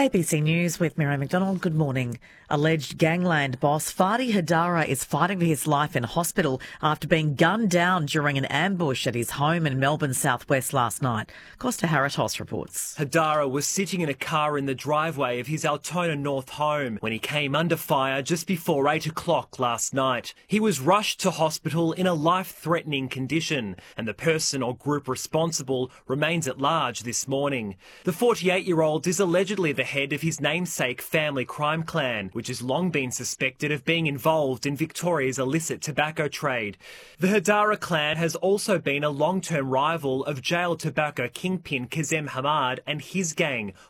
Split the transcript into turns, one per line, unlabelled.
ABC News with Miro McDonald. Good morning. Alleged gangland boss Fadi Hadara is fighting for his life in hospital after being gunned down during an ambush at his home in Melbourne southwest last night. Costa Haratos reports.
Hadara was sitting in a car in the driveway of his Altona North home when he came under fire just before 8 o'clock last night. He was rushed to hospital in a life-threatening condition, and the person or group responsible remains at large this morning. The 48-year-old is allegedly the head of his namesake family crime clan, which has long been suspected of being involved in Victoria's illicit tobacco trade. The Hadara clan has also been a long-term rival of jail tobacco kingpin Kazem Hamad and his gang,